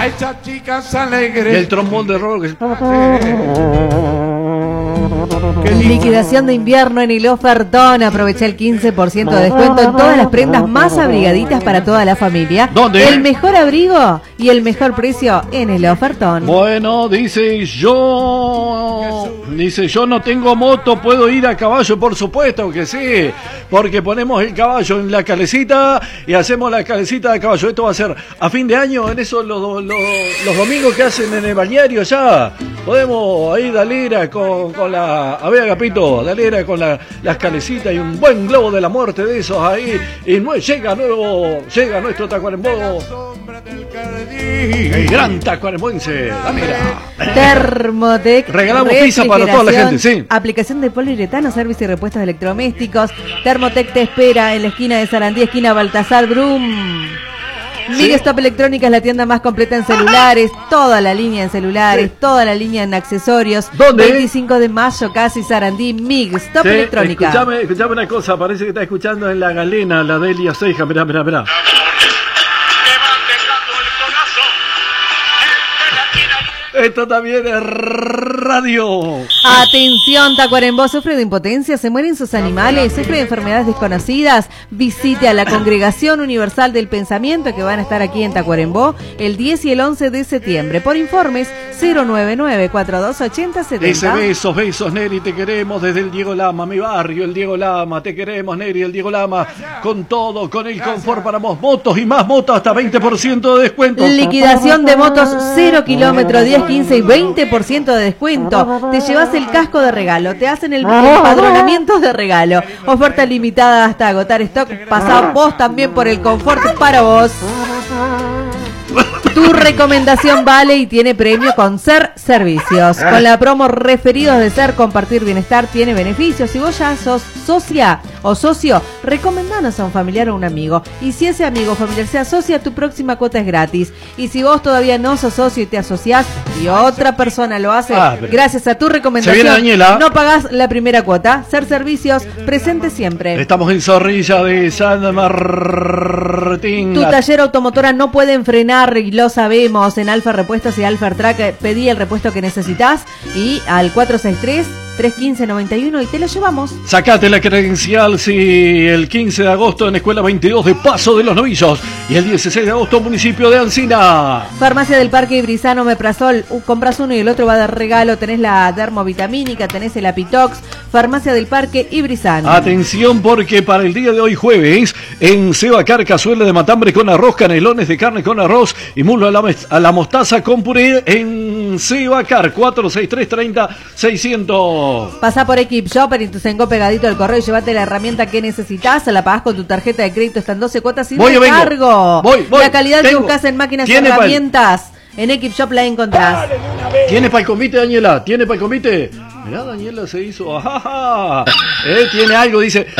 Esas chicas alegres. Y el trombón de rock. Liquidación de invierno en el ofertón. Aprovecha el 15% de descuento en todas las prendas más abrigaditas para toda la familia. ¿Dónde? El mejor abrigo y el mejor precio en el ofertón. Bueno, dice yo no tengo moto, puedo ir a caballo, por supuesto que sí, porque ponemos el caballo en la calecita y hacemos la calecita de caballo. Esto va a ser a fin de año, en eso los domingos que hacen en el balneario ya. Podemos ir Dalera con la, a ver Agapito, Dalera con las calecitas y un buen globo de la muerte de esos ahí. Y llega nuestro Tacuarembó. El gran tacuarembóense, Dalera. Termotec. Regalamos pizza para toda la gente, sí. Aplicación de poliuretano, servicio y repuestos de electrodomésticos. Termotec te espera en la esquina de Sarandí, esquina Baltasar Brum. Mig Stop Electrónica es la tienda más completa en celulares, toda la línea en celulares, toda la línea en accesorios. ¿Dónde? 25 de mayo, casi Sarandí, Mig Stop Electrónica. Escuchame una cosa, parece que está escuchando en la galena la Delia Ceja, mirá. Esto también es radio. Atención, Tacuarembó sufre de impotencia, se mueren sus animales, sufre de enfermedades desconocidas. Visite a la Congregación Universal del Pensamiento, que van a estar aquí en Tacuarembó el 10 y el 11 de septiembre. Por informes 099-4280-70. Besos, Neri, te queremos desde el Diego Lama, mi barrio, el Diego Lama, te queremos, Neri, el Diego Lama, con todo, con el confort para motos y más motos, hasta 20% de descuento. Liquidación de motos 0 kilómetros, 10, 15 y 20% de descuento. Te llevas el casco de regalo, te hacen el empadronamiento de regalo. Oferta limitada hasta agotar stock. Pasá vos también por el confort para vos. Tu recomendación vale y tiene premio con SER Servicios. Con la promo referidos de SER, compartir bienestar tiene beneficios. Si vos ya sos socia o socio, recomendanos a un familiar o un amigo. Y si ese amigo o familiar se asocia, tu próxima cuota es gratis. Y si vos todavía no sos socio y te asociás y otra persona lo hace, gracias a tu recomendación, no pagás la primera cuota. SER Servicios, presente siempre. Estamos en Zorrilla de San Martín. Tu taller automotora no pueden frenar y lo sabemos. En Alfa Repuestos y Alfa Track pedí el repuesto que necesitas y al 463-315-91 y te lo llevamos. Sacate la credencial si el 15 de agosto en Escuela 22 de Paso de los Novillos y el 16 de agosto municipio de Ancina. Farmacia del Parque Ibrizano, Meprazol, compras uno y el otro va de regalo. Tenés la dermovitamínica, tenés el Apitox. Farmacia del Parque Ibrizano. Atención, porque para el día de hoy jueves en Sebacar, cazuela de matambre con arroz, canelones de carne con arroz y muslo a la mostaza con puré en Sebacar. 463-30-600. Pasá por Equip Shopper y tu Sengo pegadito al correo y llévate la herramienta que necesitas. La pagás con tu tarjeta de crédito, están 12 cuotas sin recargo. Voy, la calidad que buscas en máquinas y herramientas. En Equip Shop la encontrás. ¿Tiene para el convite, Daniela? ¿Tiene para el convite? Mirá, Daniela se hizo. Tiene algo, dice.